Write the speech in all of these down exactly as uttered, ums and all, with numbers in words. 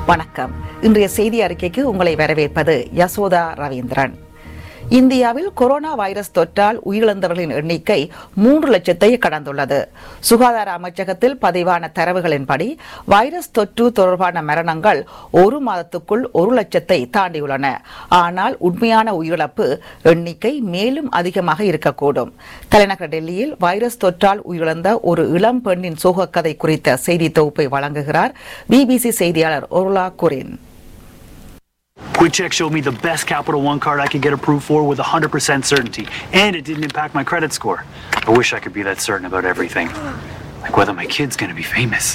வணக்கம். இன்றைய செய்தி அறிக்கைக்கு உங்களை வரவேற்பது யசோதா ரவீந்திரன். இந்தியாவில் கொரோனா வைரஸ் தொற்றால் உயிரிழந்தவர்களின் எண்ணிக்கை மூன்று லட்சத்தை கடந்துள்ளது. சுகாதார அமைச்சகத்தில் பதிவான தரவுகளின்படி வைரஸ் தொற்று தொடர்பான மரணங்கள் ஒரு மாதத்துக்குள் ஒரு லட்சத்தை தாண்டியுள்ளன. ஆனால் உண்மையான உயிரிழப்பு எண்ணிக்கை மேலும் அதிகமாக இருக்கக்கூடும். தலைநகர் டெல்லியில் வைரஸ் தொற்றால் உயிரிழந்த ஒரு இளம் பெண்ணின் சோகக்கதை குறித்த செய்தி தொகுப்பை வழங்குகிறார் பிபிசி செய்தியாளர் ஒருலா Guerin. QuickCheck showed me the best Capital One card I could get approved for with one hundred percent certainty, and it didn't impact my credit score. I wish I could be that certain about everything, like whether my kid's gonna be famous.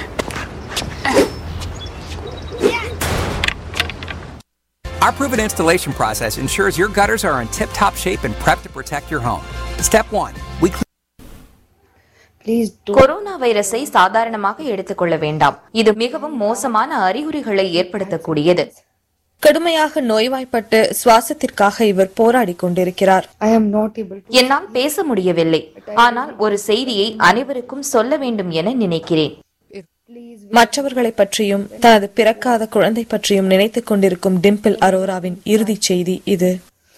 Our proven installation process ensures your gutters are in tip-top shape and prepped to protect your home. Step one, we corona வைரஸை சாதாரணமாக எடுத்துக்கொள்ள வேண்டாம். இது மிகவும் மோசமான அறிகுறிகளை ஏற்படுத்தக்கூடியது. கடுமையாக நோய்வாய்ப்பட்டு சுவாசத்திற்காக இவர் போராடி கொண்டிருக்கிறார். என்னால் பேச முடியவில்லை, ஆனால் ஒரு செய்தியை அனைவருக்கும் சொல்ல வேண்டும் என நினைக்கிறேன். மற்றவர்களை பற்றியும் தனது பிறக்காத குழந்தை பற்றியும் நினைத்துக் கொண்டிருக்கும் டிம்பிள் அரோராவின் இறுதி செய்தி இது.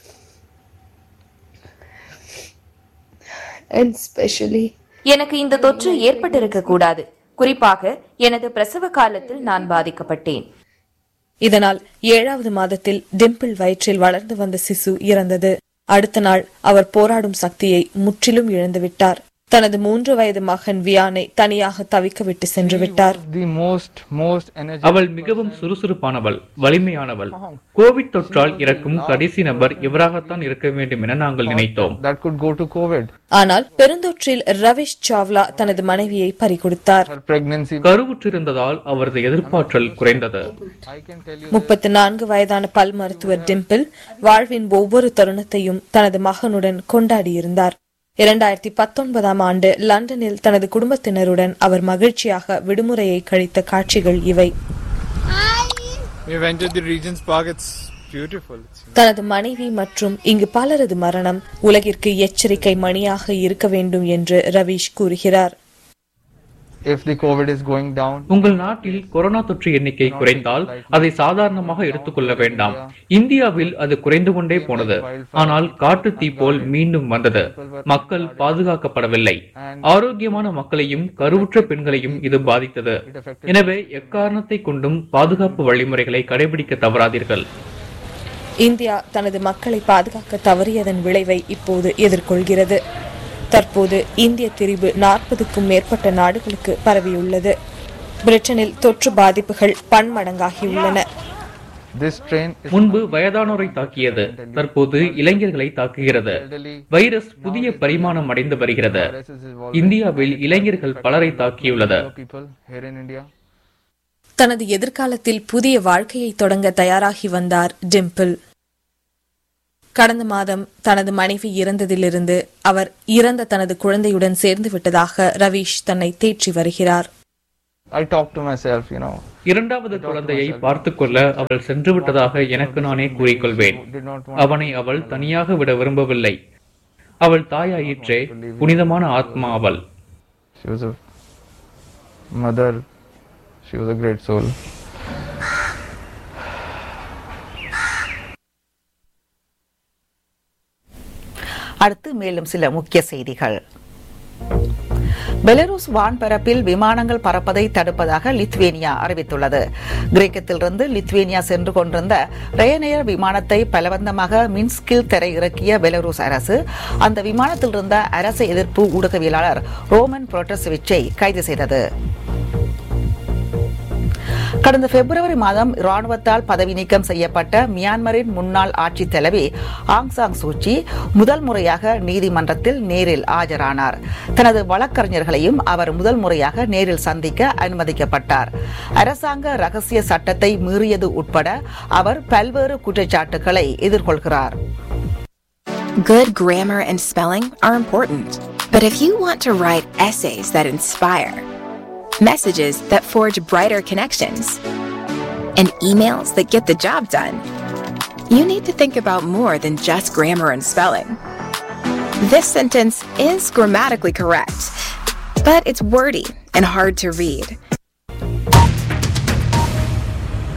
எனக்கு இந்த தொற்று ஏற்பட்டிருக்க கூடாது. குறிப்பாக எனது பிரசவ காலத்தில் நான் பாதிக்கப்பட்டேன். இதனால் ஏழாவது மாதத்தில் டிம்பிள் வயிற்றில் வளர்ந்து வந்த சிசு இறந்தது. அடுத்த நாள் அவர் போராடும் சக்தியை முற்றிலும் இழந்துவிட்டார். தனது மூன்று வயது மகன் வியானை தனியாக தவிக்க விட்டு சென்று விட்டார். அவள் மிகவும் சுறுசுறுப்பானவள், வலிமையானவள். கோவிட் தொற்றால் இறக்கும் கடைசி நபர் இவராகத்தான் இருக்க வேண்டும் என நாங்கள் நினைத்தோம். ஆனால் பெருந்தொற்றில் ரவிஷ் சாவ்லா தனது மனைவியை பறிகொடுத்தார். கருவுற்றிருந்ததால் அவரது எதிர்ப்பாற்றல் குறைந்தது. முப்பத்தி நான்கு வயதான பல் மருத்துவர் டிம்பிள் வாழ்வின் ஒவ்வொரு தருணத்தையும் தனது மகனுடன் கொண்டாடியிருந்தார். இரண்டாயிரத்தி பத்தொன்பதாம் ஆண்டு லண்டனில் தனது குடும்பத்தினருடன் அவர் மகிழ்ச்சியாக விடுமுறையை கழித்த காட்சிகள் இவை. தனது மனைவி மற்றும் இங்கு பலரது மரணம் உலகிற்கு எச்சரிக்கை மணியாக இருக்க வேண்டும் என்று ரவீஷ் கூறுகிறார். உங்கள் நாட்டில் கொரோனா தொற்று எண்ணிக்கை குறைந்தால் அதை சாதாரணமாக எடுத்துக்கொள்ள வேண்டாம். இந்தியாவில் அது குறைந்து கொண்டே போனது, ஆனால் காட்டு தீ போல் மீண்டும் வந்தது. மக்கள் பாதுகாக்கப்படவில்லை. ஆரோக்கியமான மக்களையும் கருவுற்ற பெண்களையும் இது பாதித்தது. எனவே எக்காரணத்தை கொண்டும் பாதுகாப்பு வழிமுறைகளை கடைபிடிக்க தவறாதீர்கள். இந்தியா தனது மக்களை பாதுகாக்க தவறியதன் விளைவை இப்போது எதிர்கொள்கிறது. தற்போது இந்திய திரிபு நாற்பதுக்கும் மேற்பட்ட நாடுகளுக்கு பரவியுள்ளது. பிரிட்டனில் தொற்று பாதிப்புகள் பன்மடங்காகியுள்ளன. முன்பு வயதானோரை தாக்கியது, தற்போது இளைஞர்களை தாக்குகிறது. வைரஸ் புதிய பரிமாணம் அடைந்து வருகிறது. இந்தியாவில் இளைஞர்கள் பலரை தாக்கியுள்ளது. தனது எதிர்காலத்தில் புதிய வாழ்க்கையை தொடங்க தயாராகி வந்தார் டிம்பிள். கடந்த மாதம் தனது மனைவி இறந்ததிலிருந்து அவர் இறந்த தனது குழந்தையுடன் சேர்ந்து விட்டதாக ரவீஷ் தன்னை தேற்றி வருகிறார். இரண்டாவது குழந்தையை பார்த்துக் கொள்ள அவள் சென்று விட்டதாக எனக்கு நானே கூறிக்கொள்வேன். அவனை அவள் தனியாக விட விரும்பவில்லை. அவள் தாயாயிற்றே, புனிதமான ஆத்மா அவள். அடுத்து மேலும் சில முக்கிய செய்திகள். பெலருஸ் வான்பரப்பில் விமானங்கள் பறப்பதை தடுப்பதாக லித்வேனியா அறிவித்துள்ளது. கிரேக்கத்திலிருந்து லித்வேனியா சென்று கொண்டிருந்த ரயனேர் விமானத்தை பலவந்தமாக மின்ஸ்கில் தரையிறக்கிய பெலருஸ் அரசு அந்த விமானத்தில் இருந்த அரசு எதிர்ப்பு ஊடகவியலாளர் ரோமன் புரோட்டசெவிச்சை கைது செய்தது. கடந்த பிப்ரவரி மாதம் ராணுவத்தால் பதவி நீக்கம் செய்யப்பட்ட மியான்மரின் முன்னாள் ஆட்சி தலைவி ஆங் சாங் சூச்சி முதல் முறையாக நீதிமன்றத்தில் நேரில் ஆஜரானார். தனது வழக்கறிஞர்களையும் அவர் முதல் முறையாக நேரில் சந்திக்க அனுமதிக்கப்பட்டார். அரசாங்க ரகசிய சட்டத்தை மீறியது உட்பட அவர் பல்வேறு குற்றச்சாட்டுகளை எதிர்கொள்கிறார். Good grammar and spelling are important, but if you want to write essays that inspire, messages that forge brighter connections, and emails that get the job done, you need to think about more than just grammar and spelling. This sentence is grammatically correct, but but it's wordy and hard to read.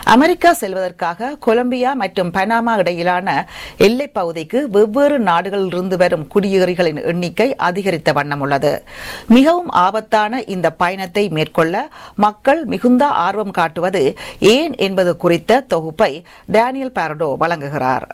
America செல்வதற்காக Colombia மற்றும் Panama இடையிலான எல்லைப் பகுதிக்கு வெவ்வேறு நாடுகளிலிருந்து வரும் குடியேறிகளின் எண்ணிக்கை அதிகரித்த வண்ணம் உள்ளது. மிகவும் ஆபத்தான இந்த பயணத்தை மேற்கொள்ள மக்கள் மிகுந்த ஆர்வம் காட்டுவது ஏன் என்பது குறித்த தொகுப்பை டேனியல் பாரடோ வழங்குகிறார்.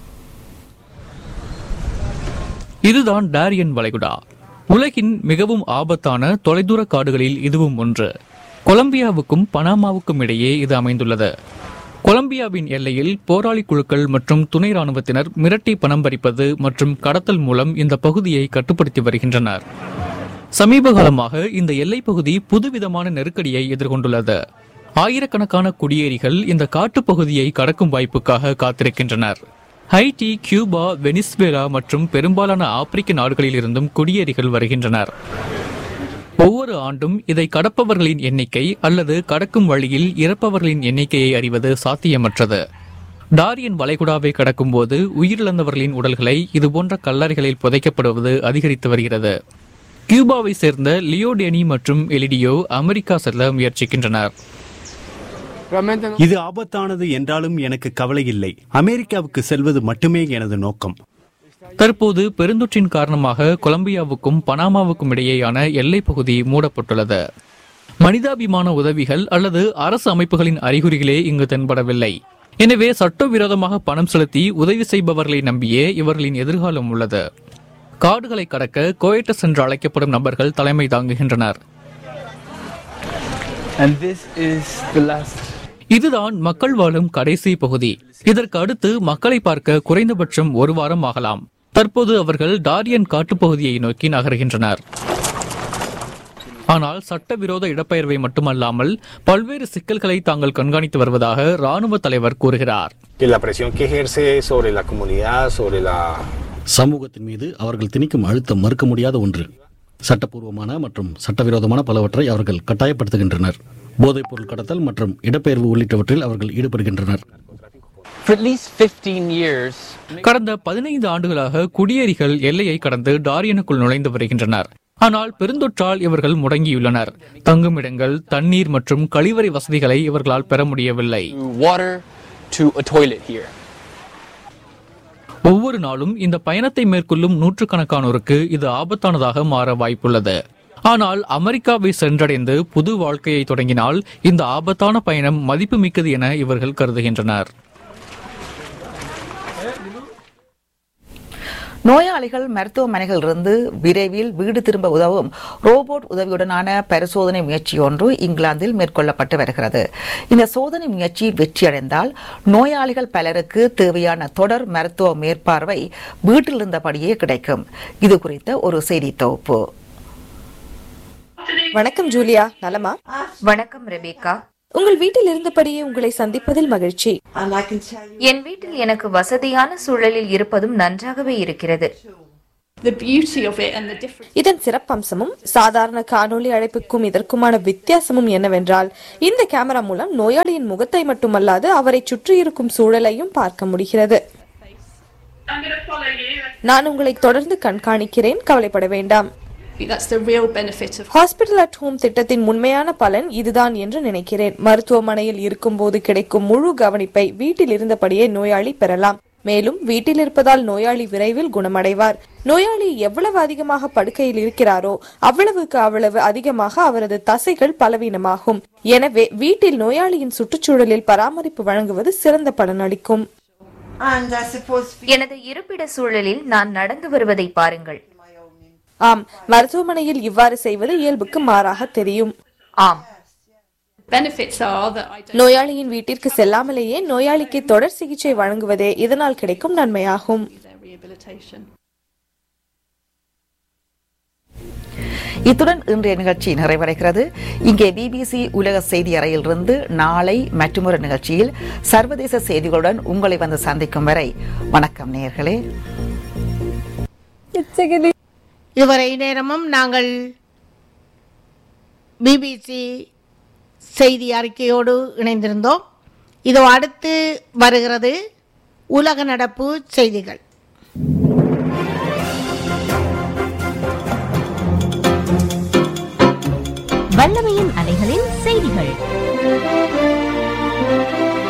இதுதான் டாரியன் வளைகுடா. உலகின் மிகவும் ஆபத்தான தொலைதூர காடுகளில் இதுவும் ஒன்று. கொலம்பியாவுக்கும் பனாமாவுக்கும் இடையே இது அமைந்துள்ளது. கொலம்பியாவின் எல்லையில் போராளி குழுக்கள் மற்றும் துணை ராணுவத்தினர் மிரட்டி பணம் பறிப்பது மற்றும் கடத்தல் மூலம் இந்த பகுதியை கட்டுப்படுத்தி வருகின்றனர். சமீப காலமாக இந்த எல்லைப் பகுதி புதுவிதமான நெருக்கடியை எதிர்கொண்டுள்ளது. ஆயிரக்கணக்கான குடியேறிகள் இந்த காட்டுப்பகுதியை கடக்கும் வாய்ப்புக்காக காத்திருக்கின்றனர். ஹைட்டி, கியூபா, வெனிசுவேலா மற்றும் பெரும்பாலான ஆப்பிரிக்க நாடுகளில் இருந்தும் குடியேறிகள் வருகின்றனர். ஒவ்வொரு ஆண்டும் இதை கடப்பவர்களின் எண்ணிக்கை அல்லது கடக்கும் வழியில் இறப்பவர்களின் எண்ணிக்கையை அறிவது சாத்தியமற்றது. டாரியன் வளைகுடாவை கடக்கும் போது உயிரிழந்தவர்களின் உடல்களை இதுபோன்ற கல்லறைகளில் புதைக்கப்படுவது அதிகரித்து வருகிறது. கியூபாவை சேர்ந்த லியோடேனி மற்றும் எலிடியோ அமெரிக்கா செல்ல முயற்சிக்கின்றனர். இது ஆபத்தானது என்றாலும் எனக்கு கவலை இல்லை. அமெரிக்காவுக்கு செல்வது மட்டுமே எனது நோக்கம். தற்போது பெருந்தொற்றின் காரணமாக கொலம்பியாவுக்கும் பனாமாவுக்கும் இடையேயான எல்லைப் பகுதி மூடப்பட்டுள்ளது. மனிதாபிமான உதவிகள் அல்லது அரசு அமைப்புகளின் அறிகுறிகளே இங்கு தென்படவில்லை. எனவே சட்டவிரோதமாக பணம் செலுத்தி உதவி செய்பவர்களை நம்பியே இவர்களின் எதிர்காலம் உள்ளது. காடுகளை கடக்க கோயட்டஸ் என்று அழைக்கப்படும் நபர்கள் தலைமை தாங்குகின்றனர். இதுதான் மக்கள் வாழும் கடைசி பகுதி. இதற்கு அடுத்து மக்களை பார்க்க குறைந்தபட்சம் ஒரு வாரம் ஆகலாம். தற்போது அவர்கள் டாரியன் காட்டுப்பகுதியை நோக்கி நகர்கின்றனர். ஆனால் சட்டவிரோத இடப்பெயர்வை மட்டுமல்லாமல் பல்வேறு சிக்கல்களை தாங்கள் கண்காணித்து வருவதாக ராணுவ தலைவர் கூறுகிறார். சமூகத்தின் மீது அவர்கள் திணிக்கும் அழுத்தம் மறுக்க முடியாத ஒன்று. சட்டப்பூர்வமான மற்றும் சட்டவிரோதமான பலவற்றை அவர்கள் கட்டாயப்படுத்துகின்றனர். போதைப் பொருள் கடத்தல் மற்றும் இடப்பெயர்வு உள்ளிட்டவற்றில் அவர்கள் ஈடுபடுகின்றனர். கடந்த பதினைந்து ஆண்டுகளாக குடியேறிகள் எல்லையை கடந்து டாரியனுக்குள் நுழைந்து வருகின்றனர். ஆனால் பெருந்தொற்றால் இவர்கள் முடங்கியுள்ளனர். தங்குமிடங்கள், தண்ணீர் மற்றும் கழிவறை வசதிகளை இவர்களால் பெற முடியவில்லை. ஒவ்வொரு நாளும் இந்த பயணத்தை மேற்கொள்ளும் நூற்றுக்கணக்கானோருக்கு இது ஆபத்தானதாக மாற வாய்ப்புள்ளது. ஆனால் அமெரிக்காவை சென்றடைந்து புது வாழ்க்கையை தொடங்கினால் இந்த ஆபத்தான பயணம் மதிப்புமிக்கது என இவர்கள் கருதுகின்றனர். நோயாளிகள் மருத்துவமனைகளிலிருந்து விரைவில் வீடு திரும்ப உதவும் ரோபோட் உதவியுடனான பரிசோதனை முயற்சி ஒன்று இங்கிலாந்தில் மேற்கொள்ளப்பட்டு வருகிறது. இந்த சோதனை முயற்சி வெற்றியடைந்தால் நோயாளிகள் பலருக்கு தேவையான தொடர் மருத்துவ மேற்பார்வை வீட்டில் இருந்தபடியே கிடைக்கும். இது குறித்த ஒரு செய்தி தொகுப்பு. வணக்கம் ஜூலியா, நலமா? வணக்கம் ரெபேக்கா. உங்கள் வீட்டில் இருந்தபடியே உங்களை சந்திப்பதில் மகிழ்ச்சி. என் வீட்டில் எனக்கு வசதியான சூழலில் இருப்பதும் நன்றாகவே இருக்கிறது. இதன் சிறப்பம்சமும் சாதாரண காணொலி அழைப்புக்கும் இதற்குமான வித்தியாசமும் என்னவென்றால், இந்த கேமரா மூலம் நோயாளியின் முகத்தை மட்டுமல்லாது அவரை சுற்றியிருக்கும் சூழலையும் பார்க்க முடிகிறது. நான் உங்களை தொடர்ந்து கண்காணிக்கிறேன், கவலைப்பட வேண்டாம். ஹாஸ்பிட்டல் அட் ஹோம் திட்டத்தின் உண்மையான பலன் இதுதான் என்று நினைக்கிறேன். மருத்துவமனையில் இருக்கும் போது கிடைக்கும் முழு கவனிப்பை வீட்டில் இருந்தபடியே நோயாளி பெறலாம். மேலும் வீட்டில் இருப்பதால் நோயாளி விரைவில் குணமடைவார். நோயாளி எவ்வளவு அதிகமாக படுக்கையில் இருக்கிறாரோ அவ்வளவுக்கு அவ்வளவு அதிகமாக அவரது தசைகள் பலவீனமாகும். எனவே வீட்டில் நோயாளியின் சுற்றுச்சூழலில் பராமரிப்பு வழங்குவது சிறந்த பலன் அளிக்கும். எனது இருப்பிட சூழலில் நான் நடந்து வருவதை பாருங்கள். ஆம், மருத்துவமனையில் இவ்வாறு செய்வது இயல்புக்கு மாறாக தெரியும். ஆம், நோயாளியின் வீட்டிற்கு செல்லாமலேயே நோயாளிக்கு தொடர் சிகிச்சை வழங்குவதே இதனால் கிடைக்கும் நன்மையாகும். இத்துடன் இன்றைய நிகழ்ச்சி நிறைவடைகிறது. இங்கே பிபிசி உலக செய்தி அறையிலிருந்து நாளை மற்றொரு நிகழ்ச்சியில் சர்வதேச செய்திகளுடன் உங்களை வந்து சந்திக்கும் வரை வணக்கம் நேயர்களே. இதுவரை நேரமும் நாங்கள் பிபிசி செய்தி அறிக்கையோடு இணைந்திருந்தோம். இதோ அடுத்து வருகிறது உலக நடப்பு செய்திகள். வல்லமையின் அலைகளில் செய்திகள்.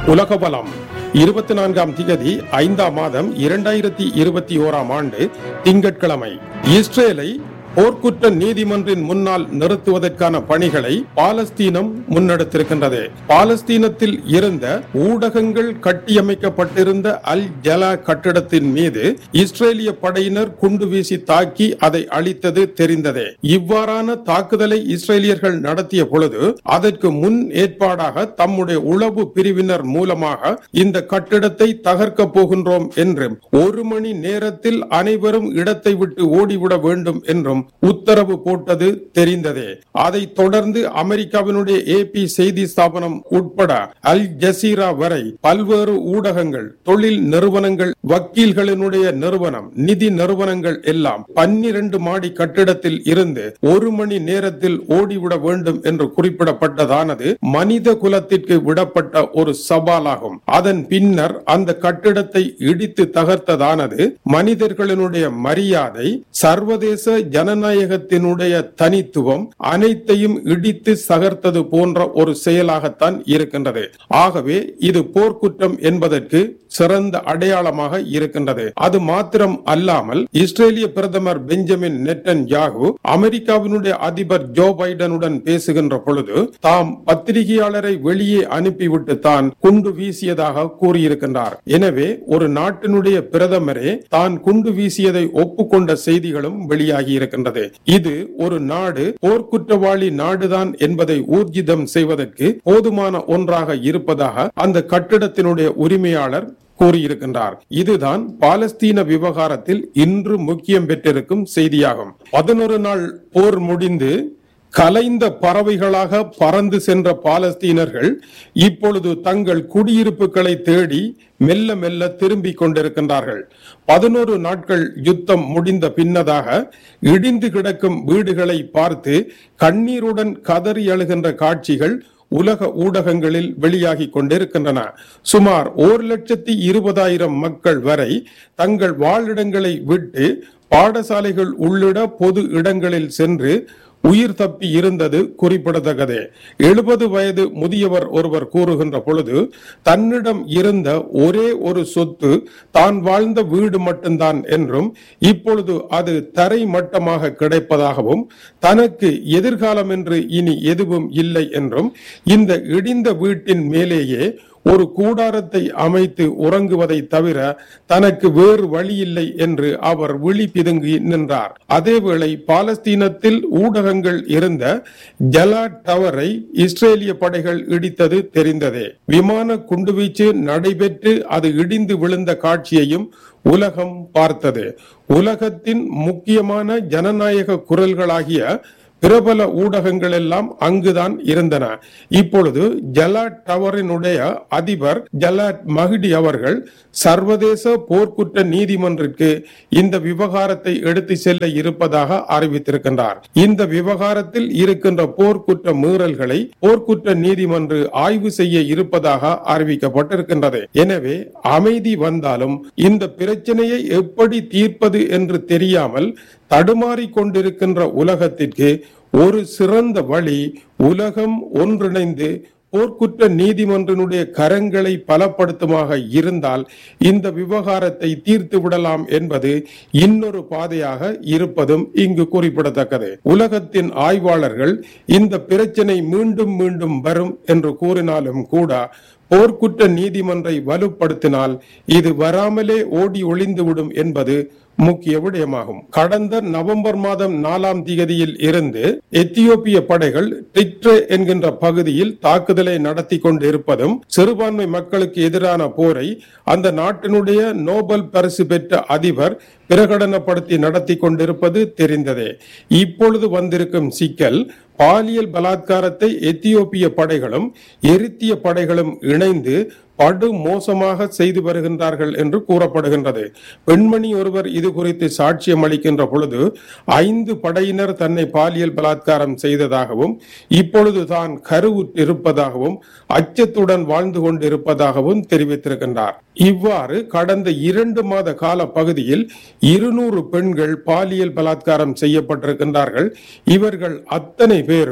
உலக பலம் இருபத்தி நான்காம் திகதி ஐந்தாம் மாதம் இரண்டாயிரத்தி இருபத்தி ஓராம் ஆண்டு திங்கட்கிழமை. இஸ்ரேலை போர்க்குற்ற நீதிமன்றின் முன்னால் நிறுத்துவதற்கான பணிகளை பாலஸ்தீனம் முன்னெடுத்திருக்கின்றது. பாலஸ்தீனத்தில் இருந்த ஊடகங்கள் கட்டியமைக்கப்பட்டிருந்த அல் ஜலா கட்டிடத்தின் மீது இஸ்ரேலிய படையினர் குண்டு வீசி தாக்கி அதை அழித்தது தெரிந்ததே. இவ்வாறான தாக்குதலை இஸ்ரேலியர்கள் நடத்திய பொழுது அதற்கு முன் ஏற்பாடாக தம்முடைய உளவு பிரிவினர் மூலமாக இந்த கட்டிடத்தை தகர்க்க போகின்றோம் என்றும் ஒரு மணி நேரத்தில் அனைவரும் இடத்தை விட்டு ஓடிவிட வேண்டும் என்றும் உத்தரவு போட்டது தெரிந்ததே. அதை தொடர்ந்து அமெரிக்காவினுடைய ஏபி செய்தி ஸ்தாபனம் உட்பட அல் ஜசீரா வரை பல்வேறு ஊடகங்கள், தொழில் நிறுவனங்கள், வக்கீல்களினுடைய நிறுவனம், நிதி நிறுவனங்கள் எல்லாம் பன்னிரண்டு மாடி கட்டிடத்தில் இருந்து ஒரு மணி நேரத்தில் ஓடிவிட வேண்டும் என்று குறிப்பிடப்பட்டதானது மனித குலத்திற்கு விடப்பட்ட ஒரு சவாலாகும். அதன் பின்னர் அந்த கட்டிடத்தை இடித்து தகர்த்ததானது மனிதர்களினுடைய மரியாதை, சர்வதேச ஜன ஜனநாயகத்தினுடைய தனித்துவம் அனைத்தையும் இடித்து சகர்த்தது போன்ற ஒரு செயலாகத்தான் இருக்கின்றது. ஆகவே இது போர்க்குற்றம் என்பதற்கு சிறந்த அடையாளமாக இருக்கின்றது. அது மாத்திரம் அல்லாமல் இஸ்ரேலிய பிரதமர் பெஞ்சமின் நெட்டன்யாகு அமெரிக்காவினுடைய அதிபர் ஜோ பைடனுடன் பேசுகின்ற பொழுது தாம் பத்திரிகையாளரை வெளியே அனுப்பிவிட்டு தான் குண்டு வீசியதாக கூறியிருக்கின்றார். எனவே ஒரு நாட்டினுடைய பிரதமரே தான் குண்டு வீசியதை ஒப்புக்கொண்ட செய்திகளும் வெளியாகி இருக்கின்றது. இது ஒரு நாடு போர்க்குற்றவாளி நாடுதான் என்பதை ஊர்ஜிதம் செய்வதற்கு போதுமான ஒன்றாக இருப்பதாக அந்த கட்டிடத்தினுடைய உரிமையாளர் கூறியிருக்கின்றார். இதுதான் பாலஸ்தீன விவகாரத்தில் இன்று முக்கியம் பெற்றிருக்கும் செய்தியாகும். பதினொரு நாள் போர் முடிந்து கலைந்த பறவைகளாக பறந்து சென்ற பாலஸ்தீனர்கள் இப்பொழுது தங்கள் குடியிருப்புகளை தேடி மெல்ல மெல்ல திரும்பிக் கொண்டிருக்கின்றார்கள். பதினோரு நாட்கள் யுத்தம் முடிந்த பின்னதாக இடிந்து கிடக்கும் வீடுகளை பார்த்து கண்ணீருடன் கதறி அழுகின்ற காட்சிகள் உலக ஊடகங்களில் வெளியாகி கொண்டிருக்கின்றன. சுமார் ஒரு லட்சத்தி இருபதாயிரம் மக்கள் வரை தங்கள் வாழிடங்களை விட்டு பாடசாலைகள் உள்ளிட பொது இடங்களில் சென்று உயிர் தப்பி இருந்தது குறிப்பிடத்தக்கதே. எழுபது வயது முதியவர் ஒருவர் கூறுகின்ற பொழுது தன்னிடம் இருந்த ஒரே ஒரு சொத்து தான் வாழ்ந்த வீடு மட்டும்தான் என்றும் இப்பொழுது அது தரை மட்டமாக கிடைப்பதாகவும் தனக்கு எதிர்காலம் என்று இனி எதுவும் இல்லை என்றும் இந்த இடிந்த வீட்டின் மேலேயே ஒரு கூடாரத்தை அமைத்து உறங்குவதை தவிர தனக்கு வேறு வழி இல்லை என்று அவர் விழி பிதுங்கி நின்றார். அதேவேளை பாலஸ்தீனத்தில் ஊடகங்கள் இருந்த ஜலா டவரை இஸ்ரேலிய படைகள் இடித்தது தெரிந்ததே. விமான குண்டுவீச்சு நடைபெற்று அது இடிந்து விழுந்த காட்சியையும் உலகம் பார்த்தது. உலகத்தின் முக்கியமான ஜனநாயக குரல்களாகிய பிரபல ஊடகங்கள் எல்லாம் அங்குதான் இருந்தன. இப்பொழுது ஜலாட் டவரினுடைய அதிபர் ஜலாட் மஹ்டி அவர்கள் சர்வதேச போர்க்குற்ற நீதிமன்றிற்கு இந்த விவகாரத்தை எடுத்து செல்ல இருப்பதாக அறிவித்திருக்கின்றார். இந்த விவகாரத்தில் இருக்கின்ற போர்க்குற்ற மீறல்களை போர்க்குற்ற நீதிமன்று ஆய்வு செய்ய இருப்பதாக அறிவிக்கப்பட்டிருக்கின்றது. எனவே அமைதி வந்தாலும் இந்த பிரச்சனையை எப்படி தீர்ப்பது என்று தெரியாமல் தடுமாறி கொண்டிருக்கின்ற உலகத்திற்கு ஒரு சிறந்த வழி உலகம் ஒன்றிணைந்து போர்க்குற்ற நீதிமன்றினுடைய கரங்களை பலப்படுத்துமாக இருந்தால் இந்த விவகாரத்தை தீர்த்து விடலாம் என்பது இன்னொரு பாதையாக இருப்பதும் இங்கு குறிப்பிடத்தக்கது. உலகத்தின் ஆய்வாளர்கள் இந்த பிரச்சனை மீண்டும் மீண்டும் வரும் என்று கூறினாலும் கூட போர்க்குற்ற நீதிமன்றை வலுப்படுத்தினால் இது வராமலே ஓடி ஒளிந்துவிடும் என்பது முக்கிய விடயமாகும். கடந்த நவம்பர் மாதம் நாலாம் தேதியில் இருந்து எத்தியோப்பிய படைகள் டிக்ரே என்கின்ற பகுதியில் தாக்குதலை நடத்தி கொண்டிருப்பதும் சிறுபான்மை மக்களுக்கு எதிரான போரை அந்த நாட்டினுடைய நோபல் பரிசு பெற்ற அதிபர் பிரகடனப்படுத்தி நடத்தி கொண்டிருப்பது தெரிந்ததே. இப்பொழுது வந்திருக்கும் சிக்கல் பாலியல் பலாத்காரத்தை எத்தியோப்பிய படைகளும் எரித்திய படைகளும் இணைந்து படு மோசமாக செய்து வருகின்றார்கள் என்று கூறப்படுகின்றது. பெண்மணி ஒருவர் இது குறித்து சாட்சியம் அளிக்கின்ற பொழுது ஐந்து படையினர் தன்னை பாலியல் பலாத்காரம் செய்ததாகவும் இப்பொழுது தான் கருவுற்றிருப்பதாகவும் அச்சத்துடன் வாழ்ந்து கொண்டிருப்பதாகவும் தெரிவித்திருக்கின்றார். இவ்வாறு கடந்த இரண்டு மாத கால பகுதியில் இருநூறு பெண்கள் பாலியல் பலாத்காரம் செய்யப்பட்டிருக்கின்றார்கள். இவர்கள் அத்தனை பேரும்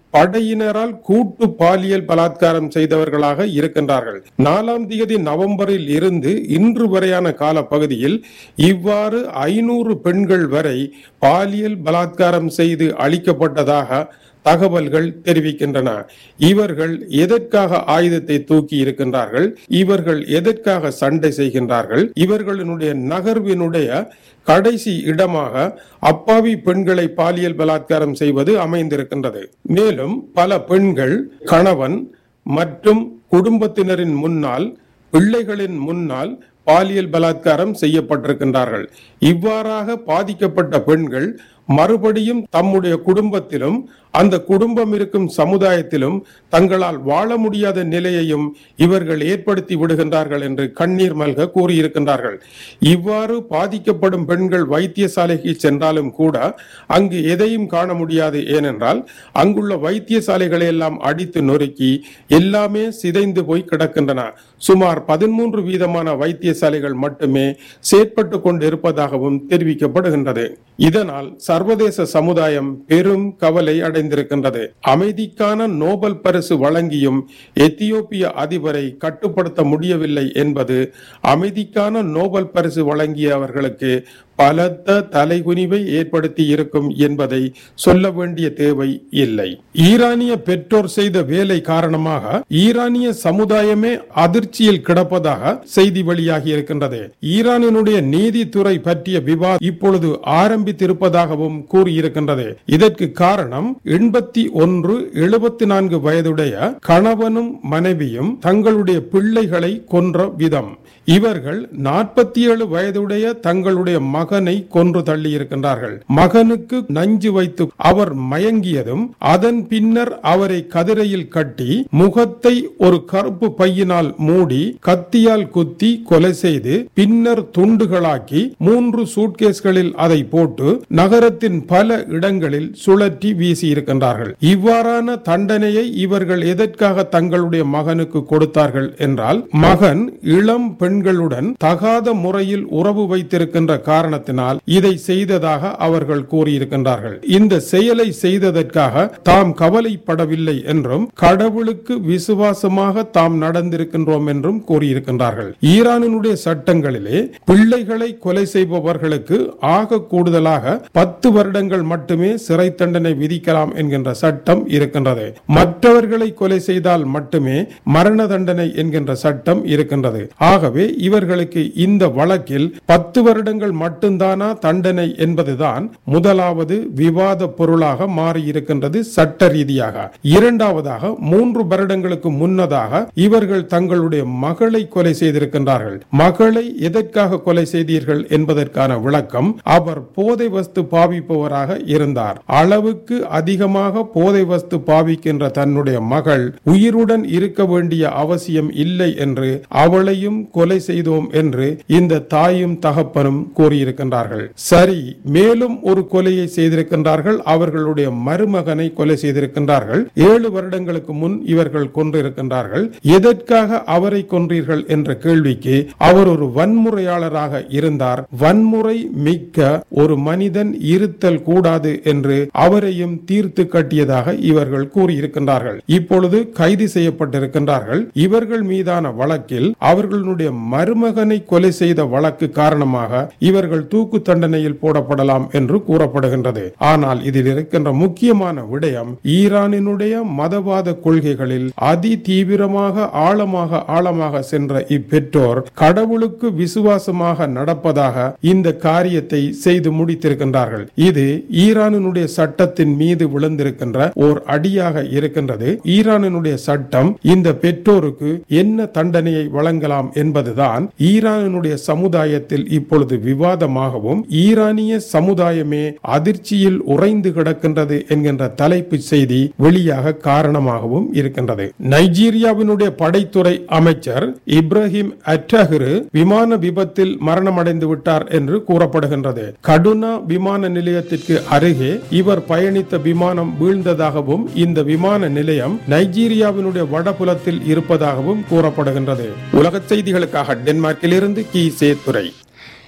படையினரால் கூட்டு பாலியல் பலாத்காரம் செய்தவர்களாக இருக்கின்றார்கள். நாலாம் தேதி நவம்பரில் இருந்து இன்று வரையான கால பகுதியில் இவ்வாறு ஐநூறு பெண்கள் வரை பாலியல் பலாத்காரம் செய்து அளிக்கப்பட்டதாக தகவல்கள் தெரிவிக்கின்றன. இவர்கள் எதற்காக ஆயுதத்தை தூக்கி இருக்கின்றார்கள், இவர்கள் எதற்காக சண்டை செய்கின்றார்கள், இவர்களுடைய நகர்வினுடைய கடைசி இடமாக அப்பாவி பெண்களை பாலியல் பலாத்காரம் செய்வது அமைந்திருக்கின்றது. மேலும் பல பெண்கள் கணவன் மற்றும் குடும்பத்தினரின் முன்னால், பிள்ளைகளின் முன்னால் பாலியல் பலாத்காரம் செய்யப்பட்டிருக்கின்றார்கள். இவ்வாறாக பாதிக்கப்பட்ட பெண்கள் மறுபடியும் தம்முடைய குடும்பத்திலும் அந்த குடும்பம் இருக்கும் சமுதாயத்திலும் தங்களால் வாழ முடியாத நிலையையும் இவர்கள் ஏற்படுத்தி விடுகின்றார்கள் என்று கண்ணீர் மல்க கூறியிருக்கின்றார்கள். இவ்வாறு பாதிக்கப்படும் பெண்கள் வைத்தியசாலைக்கு சென்றாலும் கூட அங்கு எதையும் காண முடியாது. ஏனென்றால் அங்குள்ள வைத்தியசாலைகளை எல்லாம் அடித்து நொறுக்கி எல்லாமே சிதைந்து போய் கிடக்கின்றன. சுமார் பதிமூன்று வீதமான வைத்தியசாலைகள் மட்டுமே செயற்பட்டு கொண்டு இருப்பதாகவும் தெரிவிக்கப்படுகின்றது. இதனால் சர்வதேச சமுதாயம் பெரும் கவலை அடைந்திருக்கின்றது. அமைதிக்கான நோபல் பரிசு வழங்கியும் எத்தியோப்பிய அதிபரை கட்டுப்படுத்த முடியவில்லை என்பது அமைதிக்கான நோபல் பரிசு வழங்கியவர்களுக்கு பலத்த தலைகுனிவை ஏற்படுத்தி இருக்கும் என்பதை சொல்ல வேண்டிய தேவை இல்லை. ஈரானிய பெற்றோர் செய்த வேலை காரணமாக ஈரானிய சமுதாயமே அதிர்ச்சியில் கிடப்பதாக செய்தி வெளியாகி இருக்கின்றது. ஈரானினுடைய நீதித்துறை பற்றிய விவாதம் இப்பொழுது ஆரம்பித்திருப்பதாகவும் கூறியிருக்கின்றது. இதற்கு காரணம் எண்பத்தி ஒன்று எழுபத்தி நான்கு வயதுடைய கணவனும் மனைவியும் தங்களுடைய பிள்ளைகளை கொன்ற விதம். இவர்கள் நாற்பத்தி ஏழு வயதுடைய தங்களுடைய மகனை கொன்று தள்ளி இருக்கின்றார்கள். மகனுக்கு நஞ்சு வைத்து அவர் மயங்கியதும் அதன் பின்னர் அவரை கதிரையில் கட்டி முகத்தை ஒரு கருப்பு பையினால் மூடி கத்தியால் குத்தி கொலை செய்து பின்னர் துண்டுகளாக்கி மூன்று சூட்கேஸ்களில் அதை போட்டு நகரத்தின் பல இடங்களில் சுழற்றி வீசி இருக்கின்றார்கள். இவ்வாறான தண்டனையை இவர்கள் எதற்காக தங்களுடைய மகனுக்கு கொடுத்தார்கள் என்றால், மகன் இளம் பெண்களுடன் தகாத முறையில் உறவு வைத்திருக்கின்ற காரணத்தினால் இதை செய்ததாக அவர்கள் கூறியிருக்கின்றார்கள். இந்த செயலை செய்ததற்காக தாம் கவலைப்படவில்லை என்றும் கடவுளுக்கு விசுவாசமாக தாம் நடந்திருக்கின்றோம் என்றும் கூறியிருக்கின்றார்கள். ஈரானினுடைய சட்டங்களிலே பிள்ளைகளை கொலை செய்பவர்களுக்கு ஆக கூடுதலாக பத்து வருடங்கள் மட்டுமே சிறை தண்டனை விதிக்கலாம் என்கின்ற சட்டம் இருக்கின்றது. மற்றவர்களை கொலை செய்தால் மட்டுமே மரண தண்டனை என்கின்ற சட்டம் இருக்கின்றது. ஆகவே இவர்களுக்கு இந்த வழக்கில் பத்து வருடங்கள் மட்டும்தானா தண்டனை என்பதுதான் முதலாவது விவாத பொருளாக மாறியிருக்கின்றது சட்ட ரீதியாக. இரண்டாவதாக, மூன்று வருடங்களுக்கு முன்னதாக இவர்கள் தங்களுடைய மகளை கொலை செய்திருக்கின்றார்கள். மகளை எதற்காக கொலை செய்தீர்கள் என்பதற்கான விளக்கம், அவர் போதை வஸ்து பாவிப்பவராக இருந்தார். அளவுக்கு அதிகமாக போதை வஸ்து பாவிக்கின்ற தன்னுடைய மகள் உயிருடன் இருக்க வேண்டிய அவசியம் இல்லை என்று அவளையும் கொலை செய்தோம் என்று இந்த தாயும் தகப்பனும் கூறியிருக்கின்றார்கள். சரி, மேலும் ஒரு கொலையை செய்திருக்கின்றார்கள். அவர்களுடைய மருமகனை கொலை செய்திருக்கின்றார்கள். ஏழு வருடங்களுக்கு முன் இவர்கள் கொன்றிருக்கின்றார்கள். எதற்காக அவரை கொன்றீர்கள் என்ற கேள்விக்கு, அவர் ஒரு வன்முறையாளராக இருந்தார், வன்முறை மிக்க ஒரு மனிதன் இருத்தல் கூடாது என்று அவரையும் தீர்த்து கட்டியதாக இவர்கள் கூறியிருக்கின்றார்கள். இப்பொழுது கைது செய்யப்பட்டிருக்கின்றார்கள். இவர்கள் மீதான வழக்கில் அவர்களுடைய மருமகனை கொலை செய்த வழக்கு காரணமாக இவர்கள் தூக்கு தண்டனையில் போடப்படலாம் என்று கூறப்படுகின்றது. ஆனால் இதில் இருக்கின்ற முக்கியமான விடயம், ஈரானினுடைய மதவாத கொள்கைகளில் அதி தீவிரமாக ஆழமாக ஆழமாக சென்ற இப்பெற்றோர் கடவுளுக்கு விசுவாசமாக நடப்பதாக இந்த காரியத்தை செய்து முடித்திருக்கின்றார்கள். இது ஈரானினுடைய சட்டத்தின் மீது விழுந்திருக்கின்ற ஓர் அடியாக இருக்கின்றது. ஈரானினுடைய சட்டம் இந்த பெற்றோருக்கு என்ன தண்டனையை வழங்கலாம் என்பதுதான் ஈரானினுடைய சமுதாயத்தில் இப்பொழுது விவாதமாகவும் ஈரானிய சமுதாயமே அதிர்ச்சியில் உறைந்து கிடக்கின்றது என்கின்ற தலைப்பு செய்தி வெளியாக காரணமாகவும் இருக்கின்றது. நைஜீரியாவினுடைய படைத்துறை அமைச்சர் இப்ராஹிம் அட்டஹிரு விமான விபத்தில் மரணமடைந்து விட்டார் என்று கூறப்படுகின்றது. கடுனா விமான நிலையத்திற்கு அருகே இவர் பயணித்த விமானம் வீழ்ந்ததாகவும் இந்த விமான நிலையம் நைஜீரியாவினுடைய வடபுலத்தில் இருப்பதாகவும் கூறப்படுகின்றது. உலக செய்திகளுக்காக டென்மார்க்கில் இருந்து கி சேத்துரை.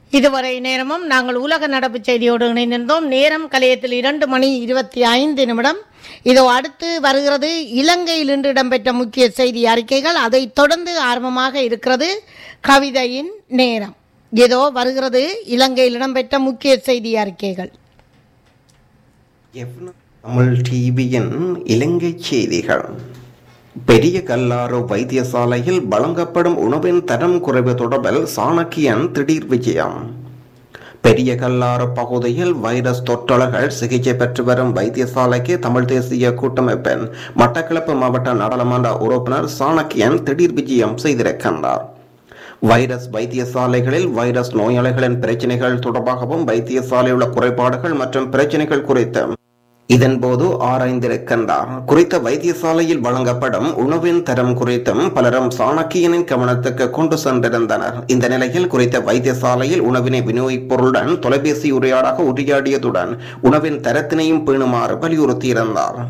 இதுவரை நேரமும் நாங்கள் உலக நடப்பு செய்தியோடு இணைந்திருந்தோம். நேரம் கலையத்தில் இரண்டு மணி இருபத்தி ஐந்து நிமிடம். இதோ அடுத்து வருகிறது இலங்கையில் இன்று இடம்பெற்ற முக்கிய செய்தி அறிக்கைகள். அதைத் தொடர்ந்து ஆர்வமாக இருக்கிறது கவிதையின் நேரம். இதோ வருகிறது இலங்கையில் இடம்பெற்ற முக்கிய செய்தி அறிக்கைகள். தமிழ் டிவியின் இலங்கை செய்திகள். பெரிய கல்லாறு வைத்தியசாலையில் வழங்கப்படும் உணவின் தரம் குறைவு தொடர்பில் சாணக்கியன் திடீர் விஜயம். பெரிய கல்லாறு பகுதியில் வைரஸ் தொற்றாளர்கள் சிகிச்சை பெற்று வரும் வைத்தியசாலைக்கு தமிழ் தேசிய கூட்டமைப்பின் மட்டக்களப்பு மாவட்ட நாடாளுமன்ற உறுப்பினர் சாணக்கியன் திடீர் விஜயம் செய்திருக்கின்றார். வைரஸ் வைத்தியசாலைகளில் வைரஸ் நோயாளிகளின் பிரச்சினைகள் தொடர்பாகவும் வைத்தியசாலையில் உள்ள குறைபாடுகள் மற்றும் பிரச்சினைகள் குறித்து இதன்போது ஆராய்ந்திருக்கின்றார். குறித்த வைத்தியசாலையில் வழங்கப்படும் உணவின் தரம் குறித்தும் பலரும் சாணக்கியனின் கவனத்துக்கு கொண்டு சென்றிருந்தனர். இந்த நிலையில் குறித்த வைத்தியசாலையில் உணவினை விநியோகிப்பொருளுடன் தொலைபேசி உரையாடாக உரையாடியதுடன் உணவின் தரத்தினையும் பேணுமாறு வலியுறுத்தியிருந்தார்.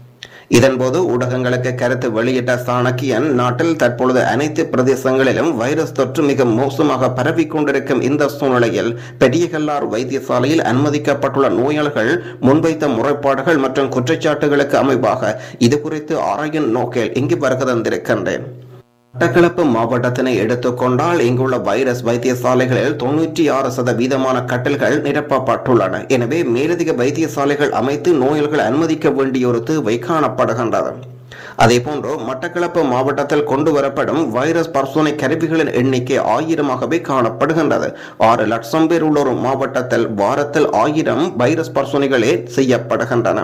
இதன்போது ஊடகங்களுக்கு கருத்து வெளியிட்ட சாணக்கியன், நாட்டில் தற்பொழுது அனைத்து பிரதேசங்களிலும் வைரஸ் தொற்று மிக மோசமாக பரவிக் கொண்டிருக்கும் இந்த சூழ்நிலையில் பெரியகல்லார் வைத்தியசாலையில் அனுமதிக்கப்பட்டுள்ள நோயாளர்கள் முன்வைத்த முறைப்பாடுகள் மற்றும் குற்றச்சாட்டுகளுக்கு அமைவாக இது குறித்து ஆராயும் நோக்கில் இங்கு வருகை தந்திருக்கின்றேன். மட்டக்களப்பு மாவட்டத்தினை எடுத்துக்கொண்டால் இங்குள்ள வைரஸ் வைத்தியசாலைகளில் தொன்னூற்றி ஆறு சதவீதமான கட்டில்கள் நிரப்பப்பட்டுள்ளன. எனவே மேலதிக வைத்தியசாலைகள் அமைத்து நோயாளிகள் அனுமதிக்க வேண்டிய ஒரு தேவை காணப்படுகின்றது. அதேபோன்று மட்டக்களப்பு மாவட்டத்தில் கொண்டு வரப்படும் வைரஸ் பரிசோதனை கருவிகளின் எண்ணிக்கை ஆயிரமாகவே காணப்படுகின்றது. ஆறு லட்சம் பேர் உள்ள ஒரு மாவட்டத்தில் வாரத்தில் ஆயிரம் வைரஸ் பரிசோதனைகளே செய்யப்படுகின்றன.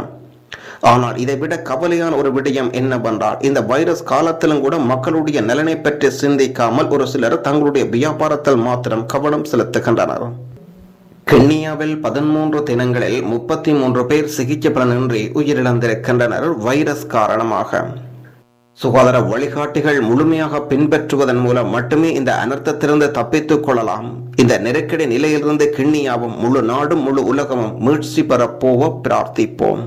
ஆனால் இதைவிட கவலையான ஒரு விடயம் என்னவென்றால், இந்த வைரஸ் காலத்திலும் கூட மக்களுடைய நலனை பற்றி சிந்திக்காமல் ஒரு சிலர் தங்களுடைய வியாபாரத்தில் மாத்திரம் கவனம் செலுத்துகின்றனர். கென்னியாவில் பதிமூன்று தினங்களில் முப்பத்தி மூன்று பேர் சிகிச்சை பலனின்றி உயிரிழந்திருக்கின்றனர் வைரஸ் காரணமாக. சுகாதார வழிகாட்டிகள் முழுமையாக பின்பற்றுவதன் மூலம் மட்டுமே இந்த அனர்த்தத்திலிருந்து தப்பித்துக் கொள்ளலாம். இந்த நெருக்கடி நிலையிலிருந்து கென்னியாவும் முழு நாடும் முழு உலகமும் மீட்சி பெறப்போவ பிரார்த்திப்போம்.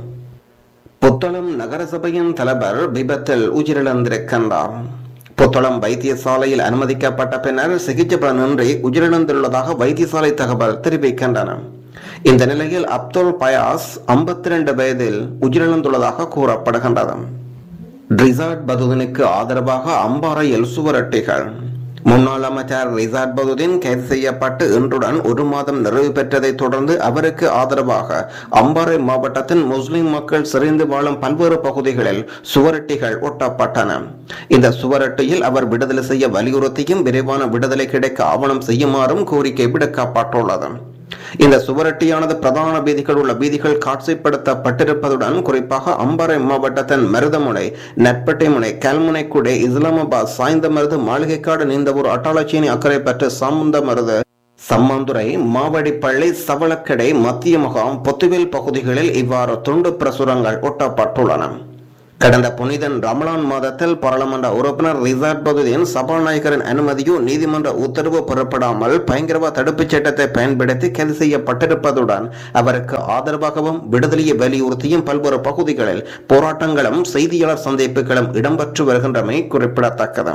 புத்தளம் நகரசபையின் தலைவர் விபத்தில் உயிரிழந்திருக்கின்றார். புத்தளம் வைத்தியசாலையில் அனுமதிக்கப்பட்ட பின்னர் சிகிச்சை பலனின்றி உயிரிழந்துள்ளதாக வைத்தியசாலை தகவல் தெரிவிக்கின்றன. இந்த நிலையில் அப்துல் பயாஸ் ஐம்பத்தி இரண்டு வயதில் உயிரிழந்துள்ளதாக கூறப்படுகின்றது. ரிசார்ட் பதுதனுக்கு ஆதரவாக அம்பாறையில் சுவரொட்டிகள். முன்னாள் அமைச்சர் ரிசார்ட் பதுதீன் கைது செய்யப்பட்டு இன்றுடன் ஒரு மாதம் நிறைவு பெற்றதை தொடர்ந்து அவருக்கு ஆதரவாக அம்பாறை மாவட்டத்தின் முஸ்லிம் மக்கள் சிறைந்து வாழும் பல்வேறு பகுதிகளில் சுவரொட்டிகள் ஒட்டப்பட்டன. இந்த சுவரொட்டியில் அவர் விடுதலை செய்ய வலியுறுத்தியும் விரைவான விடுதலை கிடைக்க ஆவணம் செய்யுமாறும் கோரிக்கை விடுக்கப்பட்டுள்ளது. இந்த சுவரொட்டியானது பிரதான வீதிகள் உள்ள வீதிகள் காட்சிப்படுத்தப்பட்டிருப்பதுடன் குறிப்பாக அம்பாறை மாவட்டத்தின் மருதமுனை, நட்பட்டை முனை, கல்முனைக்குடை, இஸ்லாமாபாத், சாய்ந்தமருது, மாளிகைக்காடு, நீந்தவூர், அட்டாளச்சேனி, அக்கறை பெற்ற சாமுந்தமருது, சம்மாந்துறை, மாவடிப்பள்ளி, சவளக்கடை, மத்திய முகாம், பொத்துவேல் பகுதிகளில் இவ்வாறு துண்டு பிரசுரங்கள் ஒட்டப்பட்டுள்ளன. கடந்த புனிதன் ரமலான் மாதத்தில் பாராளுமன்ற உறுப்பினர் ரிசார்ட் பதுதீன் சபாநாயகரின் அனுமதியோ நீதிமன்ற உத்தரவு பெறப்படாமல் பயங்கரவாத தடுப்புச் சட்டத்தை பயன்படுத்தி கைது செய்யப்பட்டிருப்பதுடன் அவருக்கு ஆதரவாகவும் விடுதலையை வலியுறுத்தியும் பல்வேறு பகுதிகளில் போராட்டங்களும் செய்தியாளர் சந்திப்புகளும் இடம்பெற்று வருகின்றமை குறிப்பிடத்தக்கது.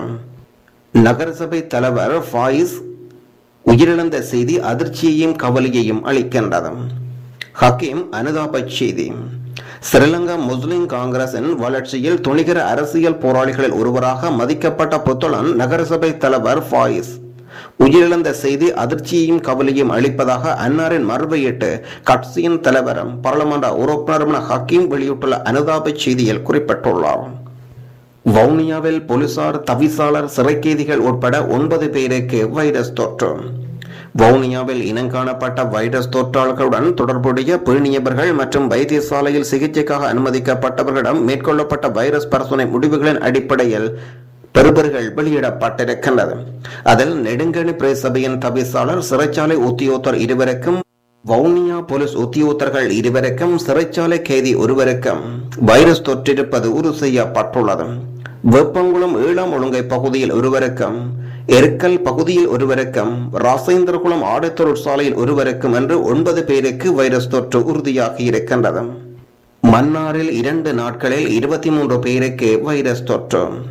நகரசபை தலைவர் ஃபாயிஸ் உயிரிழந்த செய்தி அதிர்ச்சியையும் கவலையையும் அளிக்கின்றது. ஹக்கீம் அனுதாப செய்தி. ஸ்ரீலங்கா முஸ்லிம் காங்கிரசின் வளர்ச்சியில் துணிகர அரசியல் போராளிகளில் ஒருவராக மதிக்கப்பட்ட புத்தளம் நகரசபை தலைவர் ஃபாயிஸ் உயிரிழந்த செய்தி அதிர்ச்சியையும் கவலையும் அளிப்பதாக அன்னாரின் மறுவையிட்டு கட்சியின் தலைவரும் பாராளுமன்ற உறுப்பினருமான ஹக்கீம் வெளியிட்டுள்ள அனுதாப செய்தியில் குறிப்பிட்டுள்ளார். வவுனியாவில் போலீசார், தவிசாளர், சிறைக்கைதிகள் உட்பட ஒன்பது பேருக்கு வைரஸ் தொற்று. வவுனியாவில் இனங்காணப்பட்ட வைரஸ் தொற்றாளர்களுடன் தொடர்புடைய பேணியவர்கள் மற்றும் வைத்தியசாலையில் சிகிச்சைக்காக அனுமதிக்கப்பட்டவர்களிடம் மேற்கொள்ளப்பட்ட வைரஸ் பரிசோதனை முடிவுகளின் அடிப்படையில் பெறுபர்கள் வெளியிடப்பட்டிருக்கின்றது. அதில் நெடுங்கணி பிரதேசபையின் தவிசாளர், சிறைச்சாலை உத்தியோகத்தர் இருவருக்கும், வவுனியா போலீஸ் உத்தியோகத்தர்கள் இருவருக்கும், சிறைச்சாலை கைதி ஒருவருக்கும் வைரஸ் தொற்றிருப்பது உறுதி செய்யப்பட்டுள்ளது. வெப்பங்குளம் ஏழாம் ஒழுங்கை பகுதியில் ஒருவருக்கும், எருக்கல் பகுதியில் ஒருவருக்கும், ராசேந்திரகுளம் ஆடை தொழிற்சாலையில் ஒருவருக்கும் என்று ஒன்பது பேருக்கு வைரஸ் தொற்று உறுதியாகி இருக்கின்றது. மன்னாரில் இரண்டு நாட்களில் இருபத்தி மூன்று பேருக்கு வைரஸ் தொற்று.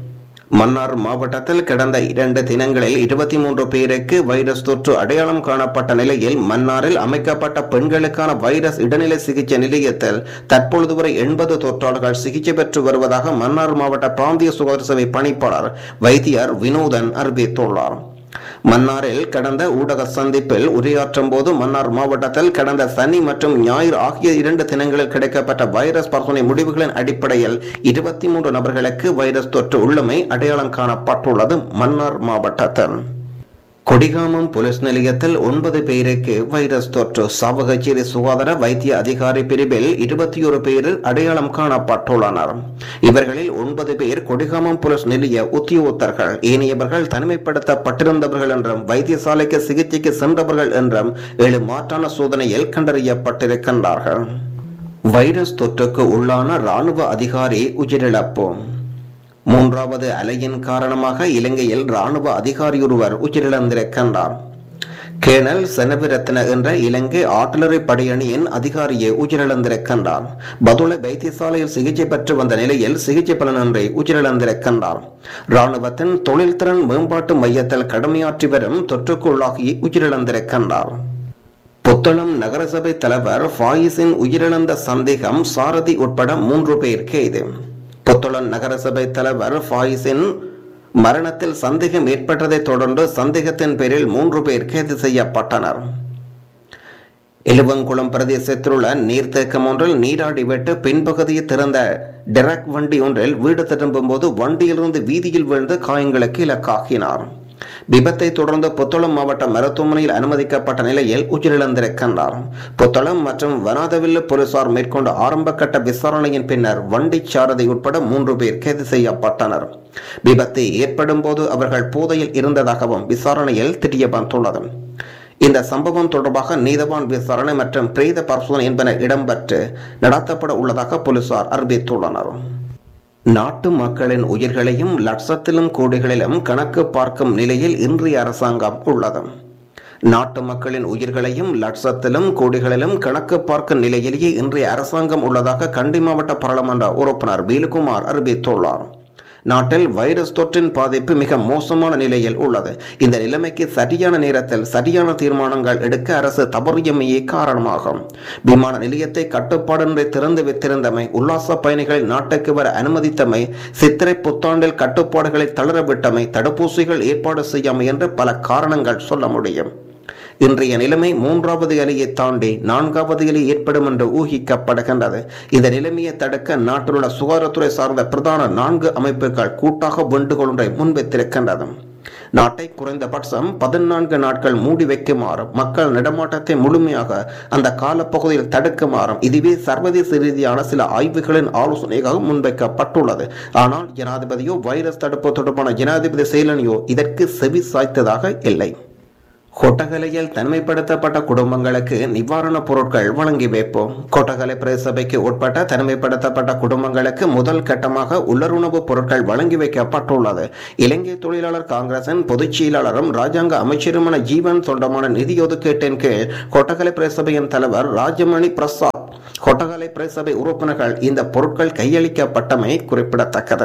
மன்னார் மாவட்டத்தில் கடந்த இரண்டு தினங்களில் இருபத்தி மூன்று பேருக்கு வைரஸ் தொற்று அடையாளம் காணப்பட்ட நிலையில் மன்னாரில் அமைக்கப்பட்ட பெண்களுக்கான வைரஸ் இடைநிலை சிகிச்சை நிலையத்தில் தற்பொழுது வரை எண்பது தொற்றாளர்கள் சிகிச்சை பெற்று வருவதாக மன்னார் மாவட்ட பிராந்திய சுகாதார சேவை பணிப்பாளர் வைத்தியர் வினோதன் அறிவித்துள்ளார். மன்னாரில் கடந்த ஊடக சந்திப்பில் உரையாற்றும் போது மன்னார் மாவட்டத்தில் கடந்த சனி மற்றும் ஞாயிறு ஆகிய இரண்டு தினங்களில் கிடைக்கப்பட்ட வைரஸ் பரிசோதனை முடிவுகளின் அடிப்படையில் இருபத்தி மூன்று நபர்களுக்கு வைரஸ் தொற்று உள்ளமை அடையாளம் காணப்பட்டுள்ளது. மன்னார் மாவட்டத்தில் கொடிகாமம் போலீஸ் நிலையத்தில் ஒன்பது பேருக்கு வைரஸ் தொற்று. சாவகச்சேரி சுகாதார வைத்திய அதிகாரி பிரிவில் இருபத்தி ஒரு பேர் அடையாளம் காணப்பட்டுள்ளனர். இவர்களில் ஒன்பது பேர் கொடிகாமம் போலீஸ் நிலைய உத்தியோகத்தர்கள், ஏனையவர்கள் தனிமைப்படுத்தப்பட்டிருந்தவர்கள் என்றும் வைத்தியசாலைக்கு சிகிச்சைக்கு சென்றவர்கள் என்றும் ஏழு மாற்றான சோதனையில் கண்டறியப்பட்டிருக்கின்றார்கள். வைரஸ் தொற்றுக்கு உள்ளான ராணுவ அதிகாரி உயிரிழப்பு. மூன்றாவது அலையின் காரணமாக இலங்கையில் ராணுவ அதிகாரியொருவர் உயிரிழந்திருக்கின்றார். கேர்னல் செனவிரத்ன என்ற இலங்கை ஆர்டிலரி படையணியின் அதிகாரியை உயிரிழந்திருக்கின்றார். பதுளை வைத்தியசாலையில் சிகிச்சை பெற்று வந்த நிலையில் சிகிச்சை பலனின்றி உயிரிழந்திருக்கின்றார். ராணுவத்தின் தொழில்திறன் மேம்பாட்டு மையத்தில் கடமையாற்றி வரும் தொற்றுக்குள்ளாகி உயிரிழந்திருக்கின்றார். புத்தளம் நகரசபை தலைவர் ஃபாயிஸின் உயிரிழந்த சந்தேகம் சாரதி உட்பட மூன்று பேர் கைது. புத்தளம் நகரசபை தலைவர் ஃபாயிஸின் மரணத்தில் சந்தேகம் ஏற்பட்டதை தொடர்ந்து சந்தேகத்தின் பேரில் மூன்று பேர் கைது செய்யப்பட்டனர். எலுவங்குளம் பிரதேசத்தில் உள்ள நீர்த்தேக்கம் ஒன்றில் நீராடி விட்டு பின்பகுதியை திறந்த டெரக் வண்டி ஒன்றில் வீடு திரும்பும் போது வண்டியிலிருந்து வீதியில் விழுந்து காயங்களுக்கு இலக்காகினார். விபத்தை தொடர்ந்து புத்தளம் மாவட்ட மருத்துவமனையில் அனுமதிக்கப்பட்ட நிலையில் உயிரிழந்திருக்கின்றார். புத்தளம் மற்றும் வனாதவில்லு போலீசார் மேற்கொண்ட ஆரம்ப கட்ட விசாரணையின் பின்னர் வண்டி சாரதி உட்பட மூன்று பேர் கைது செய்யப்பட்டனர். விபத்து ஏற்படும் போது அவர்கள் போதையில் இருந்ததாகவும் விசாரணையில் தெரிய வந்துள்ளது. இந்த சம்பவம் தொடர்பாக நீதவான் விசாரணை மற்றும் பிரேத பரிசோதனை என்பன இடம்பெற்று நடத்தப்பட உள்ளதாக போலீசார் அறிவித்துள்ளனர். நாட்டு மக்களின் உயிர்களையும் லட்சத்திலும் கோடிகளிலும் கணக்கு பார்க்கும் நிலையில் இன்றைய அரசாங்கம் உள்ளது. நாட்டு மக்களின் உயிர்களையும் லட்சத்திலும் கோடிகளிலும் கணக்கு பார்க்கும் நிலையிலேயே இன்றைய அரசாங்கம் உள்ளதாக கண்டி மாவட்ட பாராளுமன்ற உறுப்பினர் வேலுக்குமார் அறிவித்துள்ளார். நாட்டில் வைரஸ் தொற்றின் பாதிப்பு மிக மோசமான நிலையில் உள்ளது. இந்த நிலைமைக்கு சரியான நேரத்தில் சரியான தீர்மானங்கள் எடுக்க அரசு தவறியமையே காரணமாகும். விமான நிலையத்தை கட்டுப்பாடின்றி திறந்து வைத்திருந்தமை, உல்லாச பயணிகளை நாட்டுக்கு வர அனுமதித்தமை, சித்திரை புத்தாண்டில் கட்டுப்பாடுகளை தளரவிட்டமை, தடுப்பூசிகள் ஏற்பாடு செய்யாமை என்று பல காரணங்கள் சொல்ல முடியும். இன்றைய நிலைமை மூன்றாவது அலையை தாண்டி நான்காவது அலை ஏற்படும் என்று ஊகிக்கப்படுகின்றது. இந்த நிலைமையை தடுக்க நாட்டில் உள்ள சுகாதாரத்துறை சார்ந்த பிரதான நான்கு அமைப்புகள் கூட்டாக வேண்டுகோள் ஒன்றை முன்வைத்திருக்கின்றது. நாட்டை குறைந்தபட்சம் பதினான்கு நாட்கள் மூடி வைக்குமாறும், மக்கள் நடமாட்டத்தை முழுமையாக அந்த காலப்பகுதியில் தடுக்குமாறும் இதுவே சர்வதேச ரீதியான சில ஆய்வுகளின் ஆலோசனையாக முன்வைக்கப்பட்டுள்ளது. ஆனால் ஜனாதிபதியோ வைரஸ் தடுப்பு தொடர்பான ஜனாதிபதி செயலணியோ இதற்கு செவி சாய்த்ததாக இல்லை. கொட்டகலையில் தனிமைப்படுத்தப்பட்ட குடும்பங்களுக்கு நிவாரணப் பொருட்கள் வழங்கி வைப்போம். கொட்டகலை பிரதேசபைக்கு உட்பட்ட தனிமைப்படுத்தப்பட்ட குடும்பங்களுக்கு முதல் கட்டமாக உள்ளுணவுப் பொருட்கள் வழங்கி வைக்கப்பட்டுள்ளது. இலங்கை தொழிலாளர் காங்கிரசின் பொதுச் செயலாளரும் ராஜாங்க அமைச்சருமான ஜீவன் சொந்தமான நிதி ஒதுக்கீட்டின் கீழ் கொட்டகலை பிரதேசபையின் தலைவர் ராஜமணி பிரசாத், கொட்டகலை பிரதேசபை உறுப்பினர்கள் இந்த பொருட்கள் கையளிக்கப்பட்டமை குறிப்பிடத்தக்கது.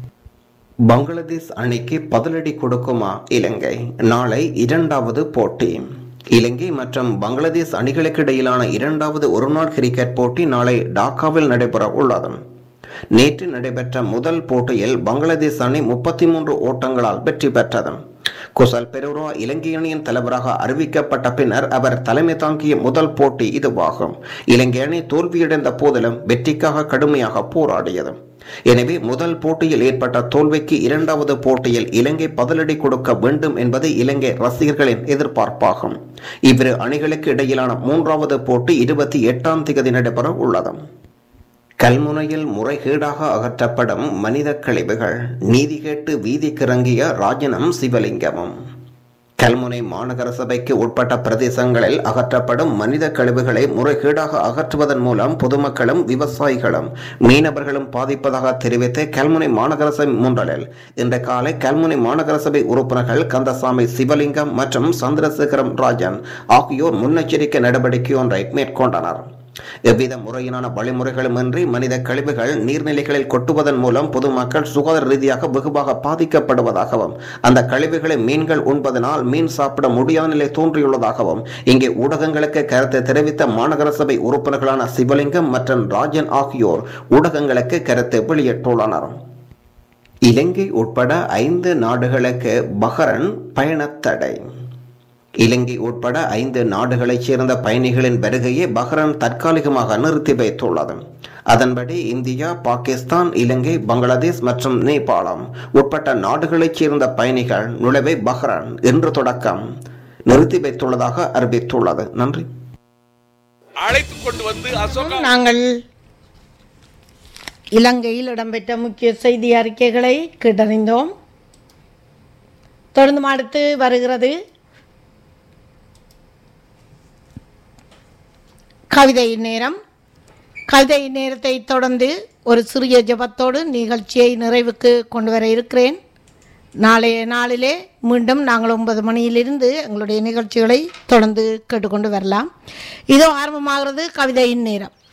பங்களாதேஷ் அணிக்கு பதிலடி கொடுக்குமா இலங்கை? நாளை இரண்டாவது போட்டி. இலங்கை மற்றும் பங்களாதேஷ் அணிகளுக்கு இடையிலான இரண்டாவது ஒருநாள் கிரிக்கெட் போட்டி நாளை டாக்காவில் நடைபெற உள்ளது. நேற்று நடைபெற்ற முதல் போட்டியில் பங்களாதேஷ் அணி முப்பத்தி மூன்று ஓட்டங்களால் வெற்றி பெற்றது. குசல் பெரேரா இலங்கை அணியின் தலைவராக அறிவிக்கப்பட்ட பின்னர் அவர் தலைமை தாங்கிய முதல் போட்டி இதுவாகும். இலங்கை அணி தோல்வியடைந்த போதிலும் வெற்றிக்காக கடுமையாக போராடியது. எனவே முதல் போட்டியில் ஏற்பட்ட தோல்விக்கு இரண்டாவது போட்டியில் இலங்கை பதிலடி கொடுக்க வேண்டும் என்பது இலங்கை ரசிகர்களின் எதிர்பார்ப்பாகும். இவ்விரு அணிகளுக்கு இடையிலான மூன்றாவது போட்டி இருபத்தி எட்டாம் தேதி நடைபெற உள்ளது. கல்முனையில் முறைகேடாக அகற்றப்படும் மனித கழிவுகள், நீதி கேட்டு வீதிக்கிறங்கிய ராஜனம் சிவலிங்கமும். கல்முனை மாநகர சபைக்கு உட்பட்ட பிரதேசங்களில் அகற்றப்படும் மனித கழிவுகளை முறைகேடாக அகற்றுவதன் மூலம் பொதுமக்களும் விவசாயிகளும் மீனவர்களும் பாதிப்பதாக தெரிவித்து கல்முனை மாநகர சபை முன்றலில் இன்று காலை கல்முனை மாநகர சபை உறுப்பினர்கள் கந்தசாமி சிவலிங்கம் மற்றும் சந்திரசேகரம் ராஜன் ஆகியோர் முன்னெச்சரிக்கை நடவடிக்கை ஒன்றை மேற்கொண்டனர். எவ்வித முறையிலான வழிமுறைகளுமின்றி மனித கழிவுகள் நீர்நிலைகளில் கொட்டுவதன் மூலம் பொதுமக்கள் சுகாதார ரீதியாக வெகுவாக பாதிக்கப்படுவதாகவும் அந்த கழிவுகளை மீன்கள் உண்பதனால் மீன் சாப்பிட முடியாத நிலை தோன்றியுள்ளதாகவும் இங்கே ஊடகங்களுக்கு கருத்து தெரிவித்த மாநகர சபை உறுப்பினர்களான சிவலிங்கம் மற்றும் ராஜன் ஆகியோர் ஊடகங்களுக்கு கருத்து வெளியிட்டுள்ளனர். இலங்கை உட்பட ஐந்து நாடுகளுக்கு பஹ்ரைன் பயணத்தடை. இலங்கை உட்பட ஐந்து நாடுகளைச் சேர்ந்த பயணிகளின் வருகையை பஹ்ரைன் தற்காலிகமாக நிறுத்தி வைத்துள்ளது. அதன்படி இந்தியா, பாகிஸ்தான், இலங்கை, பங்களாதேஷ் மற்றும் நேபாளம் உட்பட்ட நாடுகளைச் சேர்ந்த பயணிகள் நுழைவை பஹ்ரைன் இன்று தொடக்கம் நிறுத்தி வைத்துள்ளதாக அறிவித்துள்ளது. நன்றி. அழைத்துக் கொண்டு வந்து நாங்கள் இலங்கையில் இடம்பெற்ற முக்கிய செய்தி அறிக்கைகளை கேட்டறிந்தோம். தொடர்ந்து அடுத்து வருகிறது கவிதை நேரம். கவிதை நேரத்தை தொடர்ந்து ஒரு சிறிய ஜபத்தோடு நிகழ்ச்சியை நிறைவுக்கு கொண்டு வர இருக்கிறேன். நாளைய நாளிலே மீண்டும் நாங்கள் ஒன்பது மணியிலிருந்து எங்களுடைய நிகழ்ச்சிகளை தொடர்ந்து கேட்டுக்கொண்டு வரலாம். இதோ ஆரம்பமாகிறது கவிதையின் நேரம்.